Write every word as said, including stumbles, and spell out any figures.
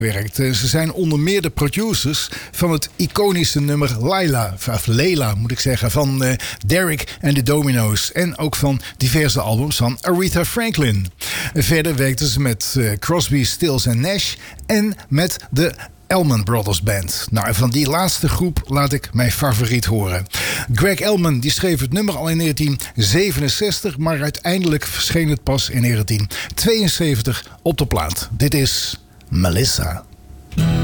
werkt. Ze zijn onder meer de producers van het iconische nummer Laila, of Leila moet ik zeggen, van uh, Derek and the Dominoes. En ook van diverse albums van Aretha Franklin. Verder werkten ze met uh, Crosby, Stills en Nash en met de Allman Brothers Band. Nou, en van die laatste groep laat ik mijn favoriet horen. Greg Allman die schreef het nummer al in negentien zevenenzestig, maar uiteindelijk verscheen het pas in negentien tweeënzeventig op de plaat. Dit is Melissa.